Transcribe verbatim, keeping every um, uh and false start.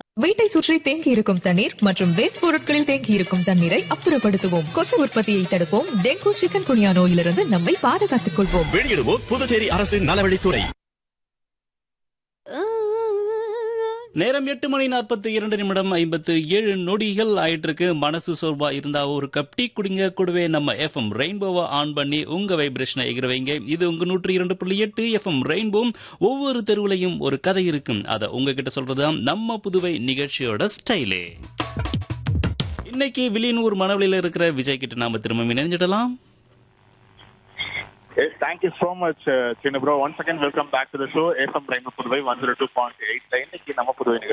வீட்டை சுற்றி தேங்கி இருக்கும் தண்ணீர் மற்றும் வேஸ்ட் பொருட்களில் தேங்கி இருக்கும் தண்ணீரை அப்புறப்படுத்துவோம். கொசு உற்பத்தியை தடுப்போம். டெங்கு, சிக்கன் குனியா நோயிலிருந்து நம்மை பாதுகாத்துக் கொள்வோம். வெளியிடுவோம் புதுச்சேரி அரசின் நலவழித்துறை. நேரம் எட்டு மணி நாற்பத்தி இரண்டு நிமிடம் ஐம்பத்து ஏழு நொடிகள் ஆயிட்டு இருக்கு. மனசு சோர்வா இருந்தா ஒரு கப் டீ குடிங்க. கூடவே நம்ம எஃப்எம் ரெயின்போவை ஆன் பண்ணி உங்க வைப்ரேஷனை எகிர வைங்க. இது உங்க நூற்றி இரண்டு புள்ளி எட்டு எஃப்எம் ரெயின்போ. ஒவ்வொரு தெருவுலையும் ஒரு கதை இருக்கும். அதை உங்ககிட்ட சொல்றதுதான் நம்ம புதுவை நிகழ்ச்சியோட ஸ்டைலே. இன்னைக்கு வில்லியனூர் மணவெளியில இருக்கிற விஜய் கிட்ட நாம திரும்ப இணைஞ்சிடலாம். Yes, thank you so much, uh, Chinu bro. Once again, welcome back to the show. F M Rainbow Puduvai one oh two point eight. இன்னைக்கு நம்ம புதுவை